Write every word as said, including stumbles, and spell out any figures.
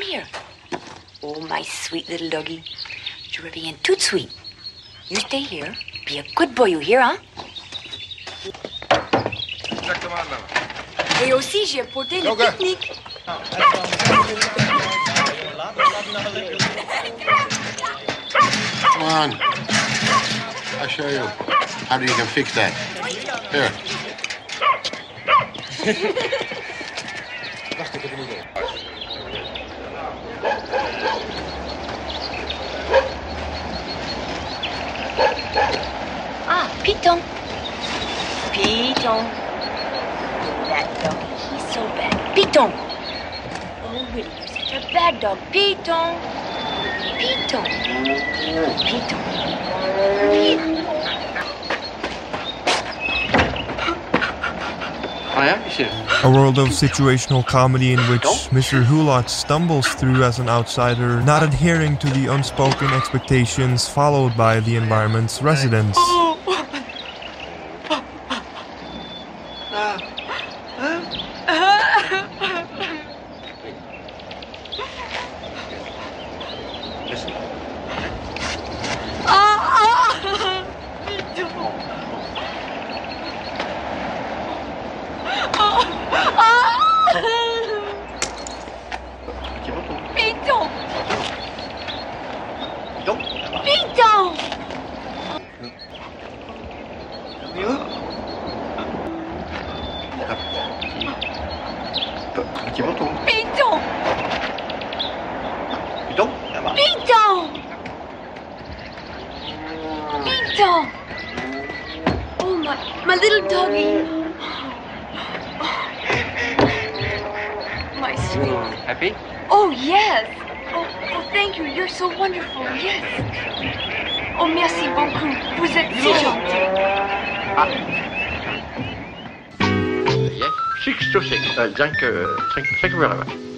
here. Oh, my sweet little doggy. Je reviens tout de suite. You stay here. Be a good boy, you hear, hein? Exactement, madame. Et aussi, j'ai apporté le Okay. pique-nique. Come on. I'll show you how you can fix that. Here. Ah, Piton. Piton. That dog, he's so bad. Piton. Oh, really, you're such a bad dog. Piton. Piton. Piton. Piton. A world of situational comedy in which Mister Hulot stumbles through as an outsider, not adhering to the unspoken expectations followed by the environment's residents. Piton. Piton. Piton. Piton. Piton. Oh, my, my little doggy. My sweet. Happy? Oh, yes. Oh, oh, thank you. You're so wonderful. Yes. Oh, merci beaucoup. Vous êtes si gentil. Yes, six to six. Uh, thank, uh, thank, thank you very much.